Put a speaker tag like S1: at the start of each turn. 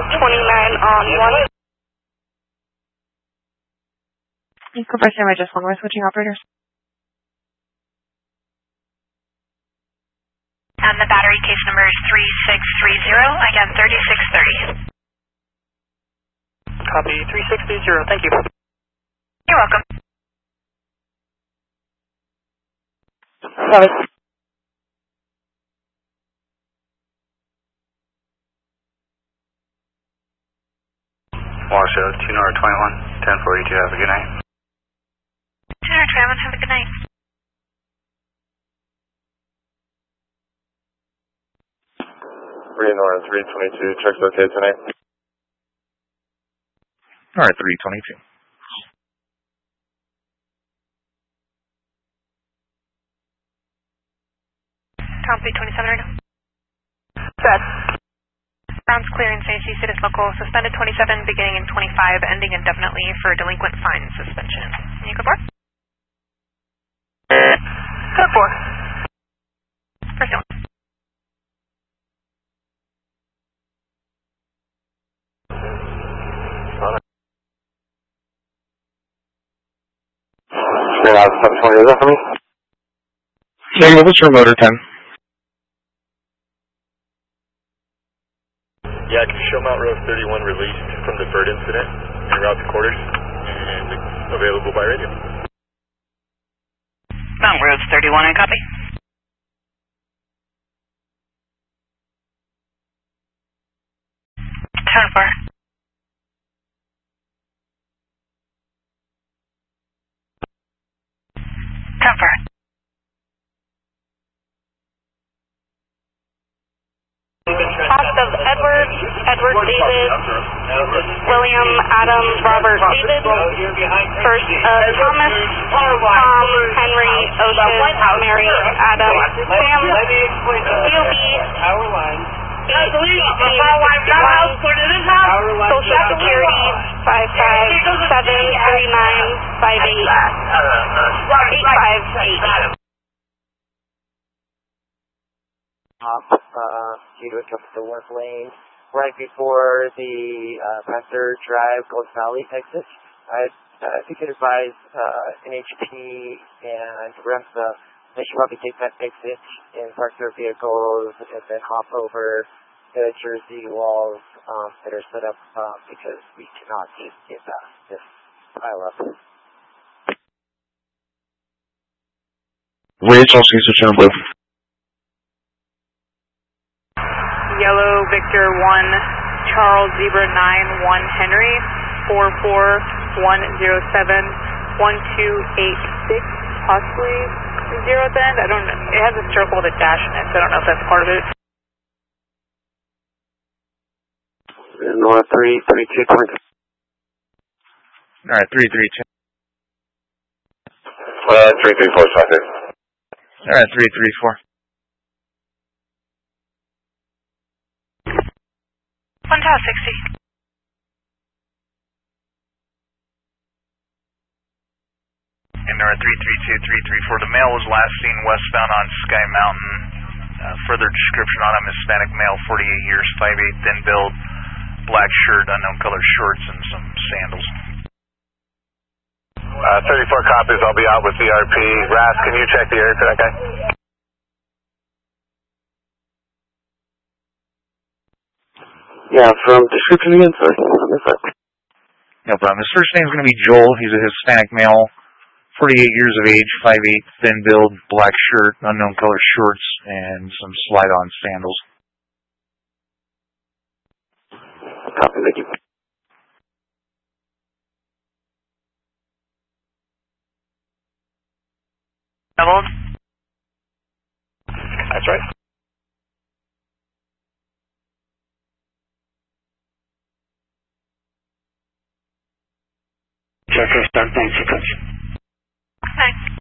S1: on 1.
S2: Cooper Sam, I just one. We're switching operators.
S3: And the battery case number is 3630, again 3630.
S1: Copy 3630, thank you.
S3: You're welcome.
S2: Got it.
S4: Washoe, 2-21, 1042, have a good night.
S3: 2-21, have a good night.
S5: North 322, check's okay tonight.
S6: Alright, 322.
S3: Copy 27 right now.
S1: Set.
S3: Grounds clear and safety, Citus local, suspended 27, beginning in 25, ending indefinitely for delinquent fine suspension. Can you go for?
S1: Code 4.
S3: Pursuant.
S5: Straight out 720, is that for me?
S6: Sam, what's your motor 10?
S5: Yeah, can you show Mount Rose 31 released from the bird incident en route to quarters and available by radio?
S3: Mount Rose 31, I copy. Turn 4. Turn 4.
S1: Cost of Edward David, William, Adam, Robert David, first Thomas, Tom, Henry, Ocean, Mary, Adam, Sam, DOB, Social Security, 5573958 858.
S7: Due to a traffic to left lane right before the Pastor Drive Ghost Valley exit. If you could advise NHP and REMSA, they should probably take that exit and park their vehicles and then hop over the Jersey walls that are set up because we cannot get this pile up.
S6: Rachel, she's switching on blue.
S8: Yellow Victor 1, Charles Zebra 9, 1 Henry, 44107 1286, possibly 0 at the end. I don't know. It has a circle with a dash in it, so I don't know if that's part of it.
S5: North 332, correct.
S6: Alright, 332.
S5: 334, traffic.
S6: Alright, 334.
S3: 1 Tower 60.
S4: And there are 332, 334. The male was last seen westbound on Sky Mountain. Further description on him: Hispanic male, 48 years, 5'8", thin build, black shirt, unknown color shorts, and some sandals.
S5: 34 copies. I'll be out with CRP. Ras, can you check the area for that guy? Yeah, from description again, sorry.
S6: No problem. His first name is going to be Joel. He's a Hispanic male, 48 years of age, 5'8", thin build, black shirt, unknown color shorts, and some slide-on sandals.
S5: Copy, thank you.
S3: Doubled.
S5: That's right.
S7: Checker, start 9 seconds.
S3: Nice.